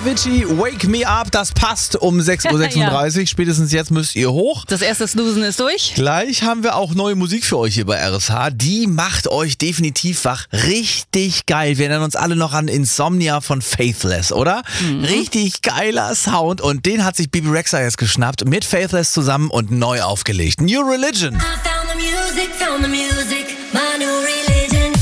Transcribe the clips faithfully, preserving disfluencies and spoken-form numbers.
Avicii, Wake Me Up, das passt um sechs Uhr sechsunddreißig. Ja. Spätestens jetzt müsst ihr hoch. Das erste Snoozen ist durch. Gleich haben wir auch neue Musik für euch hier bei R S H. Die macht euch definitiv wach. Richtig geil. Wir erinnern uns alle noch an Insomnia von Faithless, oder? Mhm. Richtig geiler Sound. Und den hat sich Bebe Rexha jetzt geschnappt, mit Faithless zusammen und neu aufgelegt. New Religion. Music, found the music, my new religion.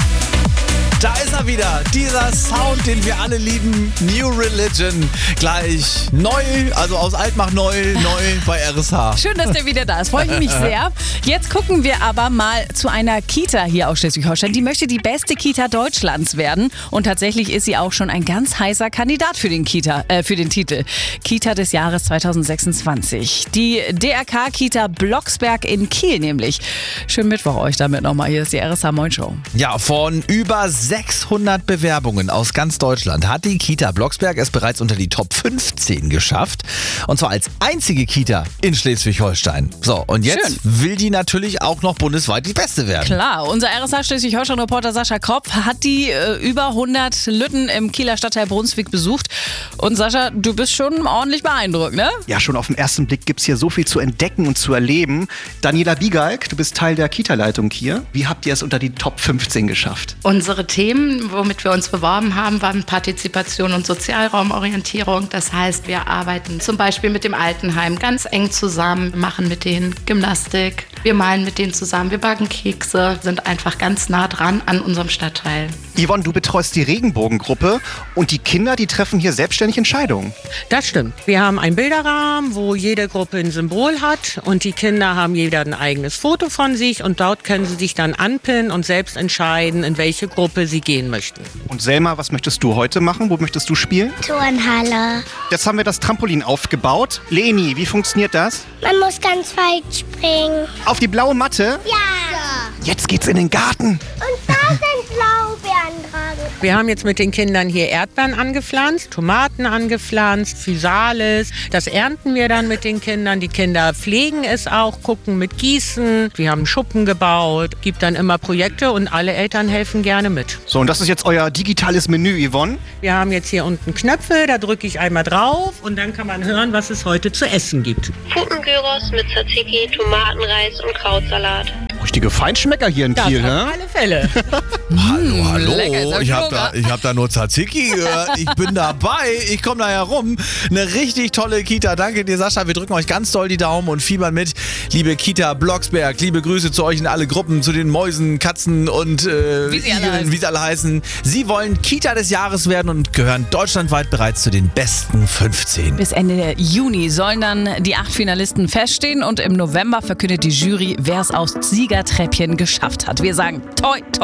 Da ist er wieder, dieser Sound, den wir alle lieben, New Religion. Gleich neu, also aus alt macht neu, neu bei R S H. Schön, dass der wieder da ist, freue ich mich sehr. Jetzt gucken wir aber mal zu einer Kita hier aus Schleswig-Holstein. Die möchte die beste Kita Deutschlands werden und tatsächlich ist sie auch schon ein ganz heißer Kandidat für den, Kita, äh, für den Titel Kita des Jahres zweitausendsechsundzwanzig. Die D R K-Kita Blocksberg in Kiel nämlich. Schönen Mittwoch euch damit nochmal, hier ist die R S H Moin Show. Ja, von über sechshundert Bewerbungen aus ganz Deutschland hat die Kita Blocksberg es bereits unter die Top fünfzehn geschafft. Und zwar als einzige Kita in Schleswig-Holstein. So, und jetzt Schön. will die natürlich auch noch bundesweit die Beste werden. Klar, unser R S H Schleswig-Holstein-Reporter Sascha Kropf hat die äh, über hundert Lütten im Kieler Stadtteil Brunswick besucht. Und Sascha, du bist schon ordentlich beeindruckt, ne? Ja, schon auf den ersten Blick gibt es hier so viel zu entdecken und zu erleben. Daniela Biegalk, du bist Teil der Kita-Leitung hier. Wie habt ihr es unter die Top fünfzehn geschafft? Unsere Themen, womit wir uns beworben haben, waren Partizipation und Sozialraumorientierung. Das heißt, wir arbeiten zum Beispiel mit dem Altenheim ganz eng zusammen, machen mit denen Gymnastik, wir malen mit denen zusammen, wir backen Kekse, sind einfach ganz nah dran an unserem Stadtteil. Yvonne, du betreust die Regenbogengruppe und die Kinder, die treffen hier selbstständig Entscheidungen. Das stimmt. Wir haben einen Bilderrahmen, wo jede Gruppe ein Symbol hat und die Kinder haben jeder ein eigenes Foto von sich und dort können sie sich dann anpinnen und selbst entscheiden, in welche Gruppe sie gehen möchten. Und Selma, was möchtest du heute machen? Wo möchtest du spielen? Turnhalle. Jetzt haben wir das Trampolin aufgebaut. Leni, wie funktioniert das? Man muss ganz weit springen. Auf die blaue Matte? Ja. Jetzt geht's in den Garten. Und da sind Blaubeeren dran. Wir haben jetzt mit den Kindern hier Erdbeeren angepflanzt, Tomaten angepflanzt, Physalis. Das ernten wir dann mit den Kindern. Die Kinder pflegen es auch, gucken mit Gießen. Wir haben Schuppen gebaut. Gibt dann immer Projekte und alle Eltern helfen gerne mit. So, und das ist jetzt euer digitales Menü, Yvonne? Wir haben jetzt hier unten Knöpfe, da drücke ich einmal drauf und dann kann man hören, was es heute zu essen gibt. Putengyros mit Tzatziki, Tomatenreis und Krautsalat. Richtige Feinschmecker hier in das Kiel, auf ne? alle Fälle. Hallo, hallo. Lecker, ich habe da, ich hab da nur Tzatziki gehört. Ich bin dabei. Ich komme da herum. Eine richtig tolle Kita. Danke dir, Sascha. Wir drücken euch ganz doll die Daumen und fiebern mit. Liebe Kita Blocksberg, liebe Grüße zu euch in alle Gruppen, zu den Mäusen, Katzen und äh, wie, sie alle Igeln, wie sie alle heißen. Sie wollen Kita des Jahres werden und gehören deutschlandweit bereits zu den besten fünfzehn. Bis Ende Juni sollen dann die acht Finalisten feststehen und im November verkündet die Jury, wer es aufs Siegertreppchen geschafft hat. Wir sagen toi, toi.